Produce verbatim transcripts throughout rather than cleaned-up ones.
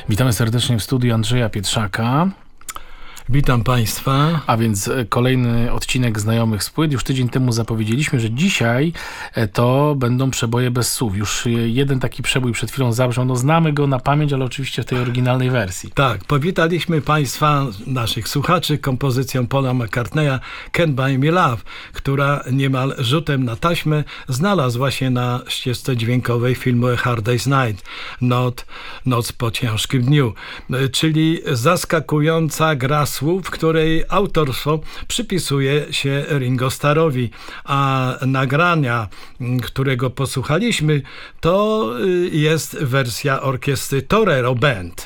Witamy serdecznie w studiu Andrzeja Pietrzaka. Witam Państwa. A więc kolejny odcinek Znajomych z płyt. Już tydzień temu zapowiedzieliśmy, że dzisiaj to będą przeboje bez słów. Już jeden taki przebój przed chwilą zabrzmiał. No znamy go na pamięć, ale oczywiście w tej oryginalnej wersji. Tak, powitaliśmy Państwa, naszych słuchaczy, kompozycją Paula McCartneya Can't Buy Me Love, która niemal rzutem na taśmę znalazła się na ścieżce dźwiękowej filmu A Hard Day's Night, Not, Noc po ciężkim dniu, czyli zaskakująca gra słów, której autorstwo przypisuje się Ringo Starrowi, a nagrania, którego posłuchaliśmy, to jest wersja orkiestry Torero Band.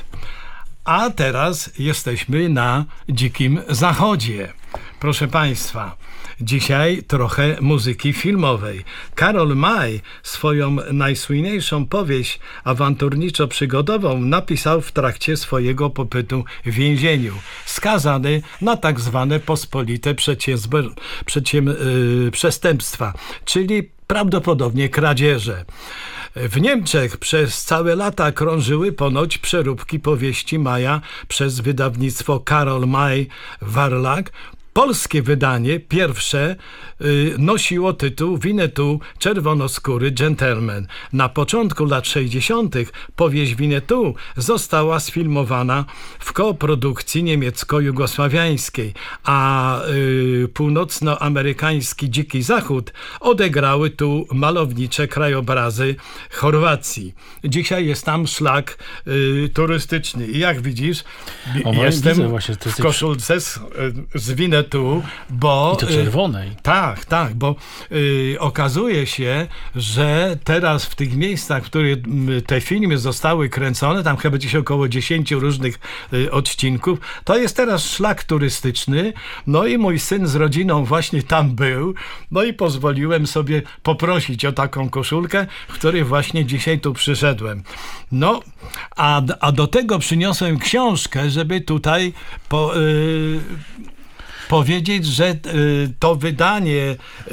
A teraz jesteśmy na Dzikim Zachodzie. Proszę Państwa, dzisiaj trochę muzyki filmowej. Karol May swoją najsłynniejszą powieść awanturniczo-przygodową napisał w trakcie swojego pobytu w więzieniu. Skazany na tak zwane pospolite przecięzbe, przeciem, yy, przestępstwa, czyli prawdopodobnie kradzieże. W Niemczech przez całe lata krążyły ponoć przeróbki powieści Maya przez wydawnictwo Karol May Verlag. Polskie wydanie, pierwsze, y, nosiło tytuł Winnetou, czerwonoskóry gentleman. Na początku lat sześćdziesiątych powieść Winnetou została sfilmowana w koprodukcji niemiecko-jugosławiańskiej, a y, północnoamerykański Dziki Zachód odegrały tu malownicze krajobrazy Chorwacji. Dzisiaj jest tam szlak y, turystyczny i jak widzisz, o, jestem widzę właśnie, to w koszulce z, z Winnetou. Tu, bo, I to czerwonej. Y, tak, tak, bo y, okazuje się, że teraz w tych miejscach, w których y, te filmy zostały kręcone, tam chyba gdzieś około dziesięciu różnych y, odcinków, to jest teraz szlak turystyczny, no i mój syn z rodziną właśnie tam był, no i pozwoliłem sobie poprosić o taką koszulkę, w której właśnie dzisiaj tu przyszedłem. No, a, a do tego przyniosłem książkę, żeby tutaj po... Y, powiedzieć, że y, to wydanie,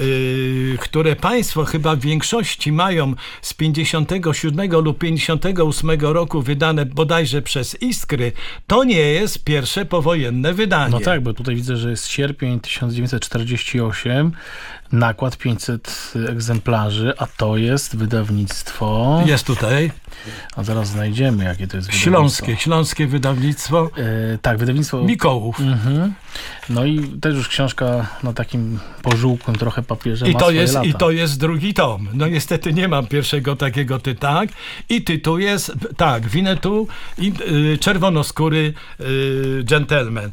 y, które Państwo chyba w większości mają z pięćdziesiątego siódmego lub pięćdziesiątego ósmego roku, wydane bodajże przez Iskry, to nie jest pierwsze powojenne wydanie. No tak, bo tutaj widzę, że jest sierpień tysiąc dziewięćset czterdziesty ósmy, nakład pięćset egzemplarzy, a to jest wydawnictwo... Jest tutaj. A zaraz znajdziemy, jakie to jest wydawnictwo. Śląskie, śląskie wydawnictwo. E, tak, wydawnictwo... Mikołów. Mhm. No i też już książka na takim pożółkłym trochę papierze I ma to swoje jest lata. I to jest drugi tom. No niestety nie mam pierwszego takiego tytułu. I tytuł jest, tak, Winnetou i y, czerwonoskóry y, gentleman.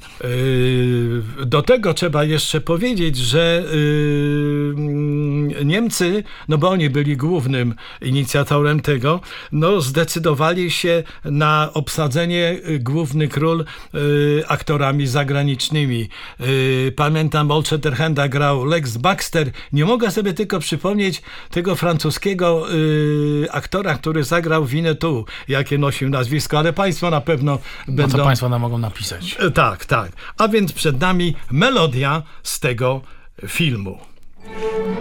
Y, do tego trzeba jeszcze powiedzieć, że y, Niemcy, no bo oni byli głównym inicjatorem tego, no zdecydowali się na obsadzenie głównych ról y, aktorami zagranicznymi. Y, pamiętam, Old Shatterhanda grał Lex Baxter. Nie mogę sobie tylko przypomnieć tego francuskiego y, aktora, który zagrał Winnetou, jakie nosił nazwisko, ale Państwo na pewno będą... No to Państwo nam mogą napisać. Y, tak, tak. A więc przed nami melodia z tego filmu.